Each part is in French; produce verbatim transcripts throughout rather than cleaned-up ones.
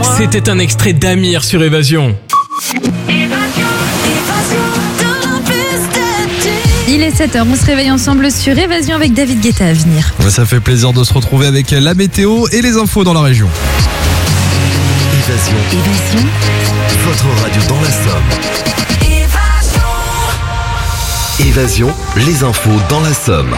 C'était un extrait d'Amir sur Évasion. Il est sept heures, on se réveille ensemble sur Évasion avec David Guetta à venir. Ça fait plaisir de se retrouver avec la météo et les infos dans la région. Évasion. Évasion. Votre radio dans la Somme. Évasion, les infos dans la Somme.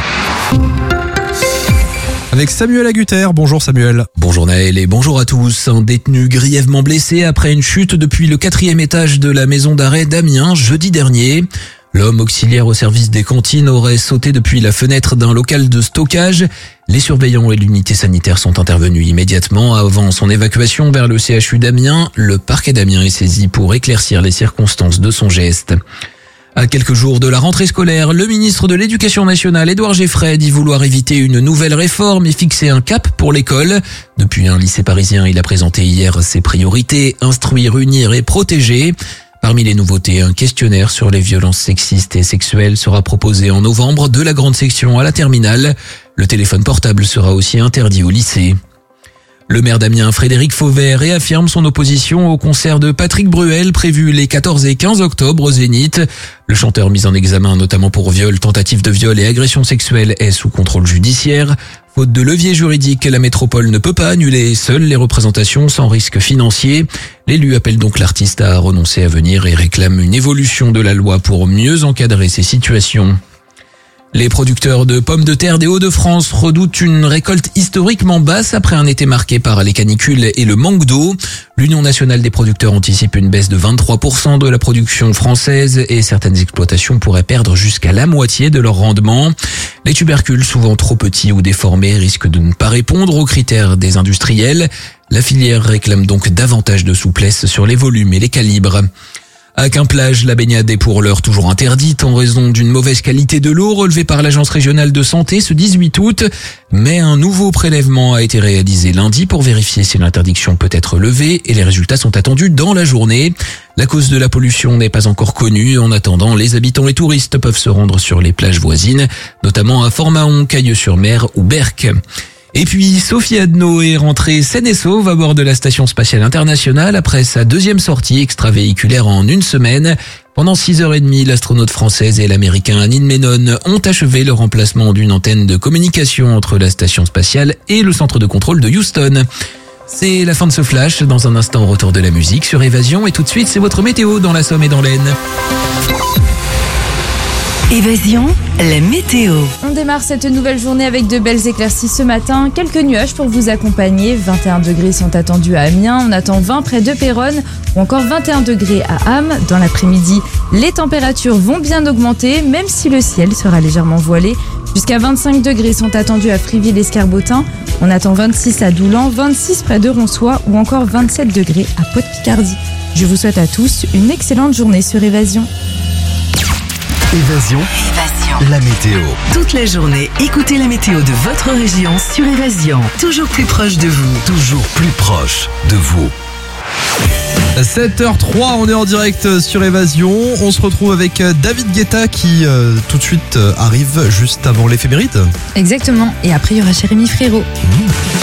Avec Samuel Agutter. Bonjour Samuel. Bonjour Naël et bonjour à tous. Un détenu grièvement blessé après une chute depuis le quatrième étage de la maison d'arrêt d'Amiens jeudi dernier. L'homme auxiliaire au service des cantines aurait sauté depuis la fenêtre d'un local de stockage. Les surveillants et l'unité sanitaire sont intervenus immédiatement avant son évacuation vers le C H U d'Amiens. Le parquet d'Amiens est saisi pour éclaircir les circonstances de son geste. À quelques jours de la rentrée scolaire, le ministre de l'Éducation nationale, Édouard Geoffrey, dit vouloir éviter une nouvelle réforme et fixer un cap pour l'école. Depuis un lycée parisien, il a présenté hier ses priorités, instruire, unir et protéger. Parmi les nouveautés, un questionnaire sur les violences sexistes et sexuelles sera proposé en novembre de la grande section à la terminale. Le téléphone portable sera aussi interdit au lycée. Le maire d'Amiens, Frédéric Fauvet, réaffirme son opposition au concert de Patrick Bruel prévu les quatorze et quinze octobre au Zénith. Le chanteur mis en examen notamment pour viol, tentative de viol et agression sexuelle est sous contrôle judiciaire. Faute de levier juridique, la métropole ne peut pas annuler seule les représentations sans risque financier. L'élu appelle donc l'artiste à renoncer à venir et réclame une évolution de la loi pour mieux encadrer ces situations. Les producteurs de pommes de terre des Hauts-de-France redoutent une récolte historiquement basse après un été marqué par les canicules et le manque d'eau. L'Union nationale des producteurs anticipe une baisse de vingt-trois pour cent de la production française et certaines exploitations pourraient perdre jusqu'à la moitié de leur rendement. Les tubercules, souvent trop petits ou déformés, risquent de ne pas répondre aux critères des industriels. La filière réclame donc davantage de souplesse sur les volumes et les calibres. À Quimplage, la baignade est pour l'heure toujours interdite en raison d'une mauvaise qualité de l'eau relevée par l'Agence régionale de santé ce dix-huit août. Mais un nouveau prélèvement a été réalisé lundi pour vérifier si l'interdiction peut être levée et les résultats sont attendus dans la journée. La cause de la pollution n'est pas encore connue. En attendant, les habitants et touristes peuvent se rendre sur les plages voisines, notamment à Fort-Mahon, Cailleux-sur-Mer ou Berck. Et puis, Sophie Adno est rentrée saine et sauve à bord de la Station Spatiale Internationale après sa deuxième sortie extravéhiculaire en une semaine. Pendant six heures trente, l'astronaute française et l'américain Anine Menon ont achevé le remplacement d'une antenne de communication entre la Station Spatiale et le centre de contrôle de Houston. C'est la fin de ce flash. Dans un instant, retour de la musique sur Évasion. Et tout de suite, c'est votre météo dans la Somme et dans l'Aisne. Évasion, la météo. On démarre cette nouvelle journée avec de belles éclaircies ce matin. Quelques nuages pour vous accompagner. vingt et un degrés sont attendus à Amiens. On attend vingt près de Péronne ou encore vingt et un degrés à Ham. Dans l'après-midi, les températures vont bien augmenter, même si le ciel sera légèrement voilé. Jusqu'à vingt-cinq degrés sont attendus à Friville-Escarbotin. On attend vingt-six à Doulan, vingt-six près de Ronsois ou encore vingt-sept degrés à Pau-de-Picardie. Je vous souhaite à tous une excellente journée sur Évasion. Évasion. Évasion. La météo. Toute la journée, écoutez la météo de votre région sur Évasion. Toujours plus proche de vous. Toujours plus proche de vous. sept heures trois, on est en direct sur Évasion. On se retrouve avec David Guetta qui euh, tout de suite euh, arrive juste avant l'éphéméride. Exactement. Et après, il y aura Jérémy Frérot. Mmh.